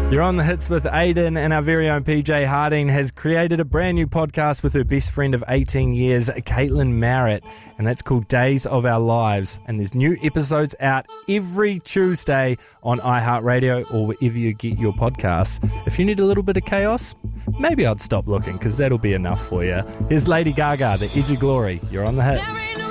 You're on the hits with Aiden, and our very own PJ Harding has created a brand new podcast with her best friend of 18 years, Caitlin Merritt, and that's called Days of Our Lives. And there's new episodes out every Tuesday on iHeartRadio or wherever you get your podcasts. If you need a little bit of chaos, maybe I'd stop looking because that'll be enough for you. Here's Lady Gaga, The Edge of Glory. You're on the hits.